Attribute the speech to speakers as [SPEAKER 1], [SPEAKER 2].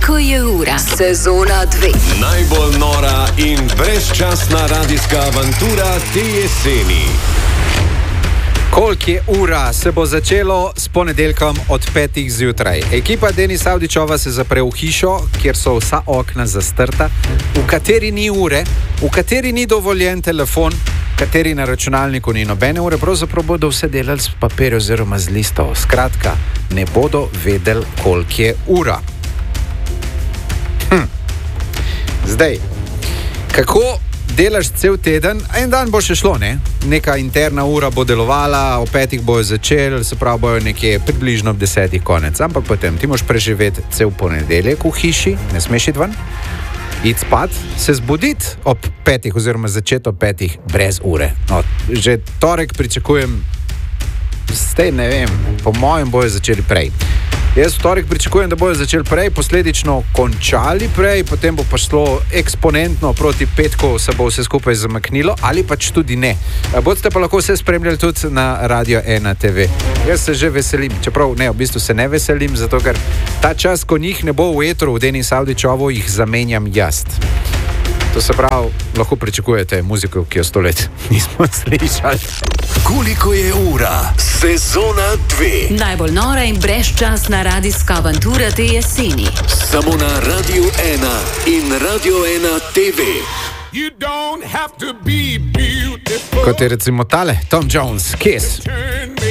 [SPEAKER 1] Koliko je ura? Sezona 2.
[SPEAKER 2] Najbolj nora in brezčasna radijska avantura te jeseni.
[SPEAKER 3] Koliko je ura, se bo začelo s ponedeljkom od 5. zjutraj. Ekipa Denisa Avdićova se zapre v hišo, kjer so vsa okna zastrta, v kateri ni ure, v kateri ni dovoljen telefon, v kateri na računalniku ni nobene ure, pravzaprav bodo vse delali s papirjem oziroma z listov. Skratka, ne bodo vedeli, koliko je ura. Zdaj, kako delaš cel teden, en dan bo še šlo, ne? Neka interna ura bo delovala, o 5. bojo začeli, se pravi, bojo nekje približno ob 10. konec. Ampak potem ti moš preživeti cel ponedeljek v hiši, ne smeš iti ven, iti spat, se zbuditi ob 5. oziroma začeti ob 5. brez ure. No, že torek pričakujem, zdaj ne vem, po mojem bojo začeli prej. Jaz v torek pričakujem, da bojo začeli prej, posledično končali prej, potem bo pa šlo eksponentno proti petku, se bo vse skupaj zamaknilo, ali pač tudi ne. Bodite pa lahko vse spremljali tudi na Radio 1 TV. Jaz se že veselim, čeprav ne, v bistvu se ne veselim, zato ker ta čas, ko njih ne bo v etru, v Denis Avdićovo, jih zamenjam jaz. To se pravi, lahko pričakujete muziko, ki jo 100 let nismo slišali.
[SPEAKER 2] Koliko je ura? Sezona 2.
[SPEAKER 1] Najbolj nora in brezčasna radijska avantura te jeseni.
[SPEAKER 2] Samo na Radio 1 in Radio 1 TV.
[SPEAKER 3] Kot je recimo tale, Tom Jones, Kiss.